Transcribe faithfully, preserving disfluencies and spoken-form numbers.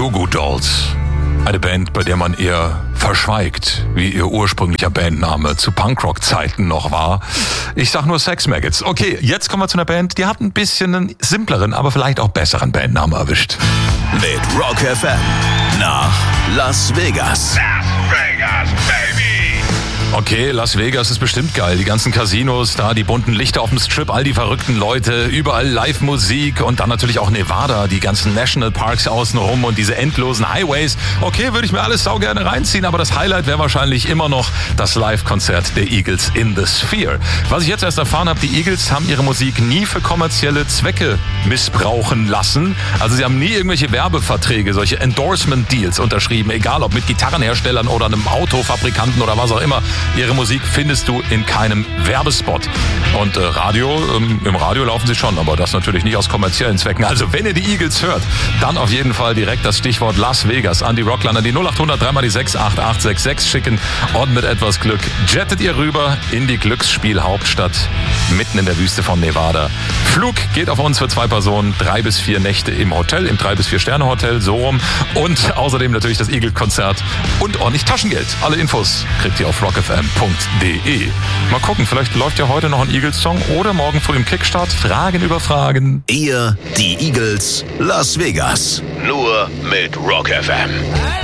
Goo Goo Dolls. Eine Band, bei der man eher verschweigt, wie ihr ursprünglicher Bandname zu Punkrock-Zeiten noch war. Ich sag nur Sex Maggots. Okay, jetzt kommen wir zu einer Band, die hat ein bisschen einen simpleren, aber vielleicht auch besseren Bandnamen erwischt. Mit Rock F M nach Las Vegas. Las Vegas, baby! Okay, Las Vegas ist bestimmt geil. Die ganzen Casinos, da die bunten Lichter auf dem Strip, all die verrückten Leute, überall Live-Musik und dann natürlich auch Nevada, die ganzen Nationalparks außenrum und diese endlosen Highways. Okay, würde ich mir alles sau gerne reinziehen, aber das Highlight wäre wahrscheinlich immer noch das Live-Konzert der Eagles in the Sphere. Was ich jetzt erst erfahren habe, die Eagles haben ihre Musik nie für kommerzielle Zwecke missbrauchen lassen. Also sie haben nie irgendwelche Werbeverträge, solche Endorsement-Deals unterschrieben, egal ob mit Gitarrenherstellern oder einem Autofabrikanten oder was auch immer. Ihre Musik findest du in keinem Werbespot. Und äh, Radio, ähm, im Radio laufen sie schon, aber das natürlich nicht aus kommerziellen Zwecken. Also wenn ihr die Eagles hört, dann auf jeden Fall direkt das Stichwort Las Vegas an die Rocklander. Die null acht hundert drei mal die sechs acht acht sechs sechs schicken und mit etwas Glück jettet ihr rüber in die Glücksspielhauptstadt mitten in der Wüste von Nevada. Flug geht auf uns für zwei Personen, drei bis vier Nächte im Hotel, im drei bis vier Sterne Hotel, so rum. Und außerdem natürlich das Eagle-Konzert und ordentlich Taschengeld. Alle Infos kriegt ihr auf rock f m punkt d e. Mal gucken, vielleicht läuft ja heute noch ein Eagles-Song oder morgen früh im Kickstart. Fragen über Fragen. Ihr, die Eagles, Las Vegas. Nur mit Rock F M.